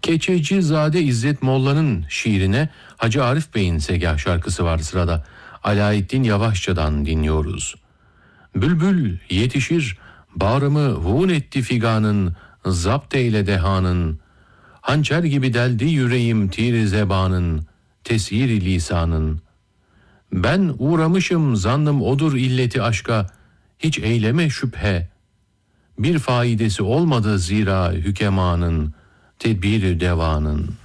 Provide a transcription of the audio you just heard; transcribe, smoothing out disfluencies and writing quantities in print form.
Keçecizade İzzet Molla'nın şiirine Hacı Arif Bey'in segah şarkısı var sırada. Alaeddin Yavaşça'dan dinliyoruz. Bülbül yetişir, bağrımı hun etti figanın, zapt eyle dehanın. Hançer gibi deldi yüreğim tir zebanın, tesir lisanın. Ben uğramışım zannım odur illeti aşka, hiç eyleme şüphe. Bir faidesi olmadı zira hükemanın, tedbir devanın.